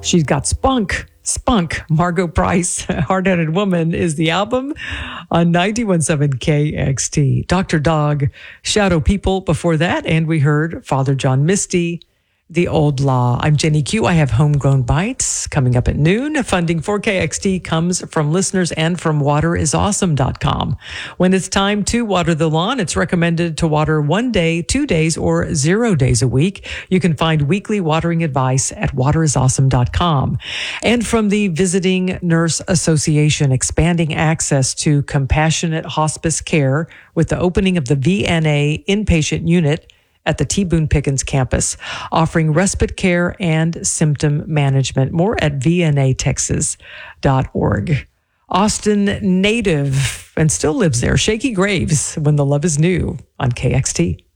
She's got spunk. Spunk. Margot Price, Hard-Headed Woman is the album on 91.7 KXT. Dr. Dog, Shadow People before that. And we heard Father John Misty, The Old Law. I'm Jenny Q. I have Homegrown Bites coming up at noon. Funding for KXT comes from listeners and from waterisawesome.com. When it's time to water the lawn, it's recommended to water 1 day, 2 days, or 0 days a week. You can find weekly watering advice at waterisawesome.com. And from the Visiting Nurse Association, expanding access to compassionate hospice care with the opening of the VNA inpatient unit at the T. Boone Pickens campus, offering respite care and symptom management. More at vnatexas.org. Austin native and still lives there, Shaky Graves, When the Love is New on KXT.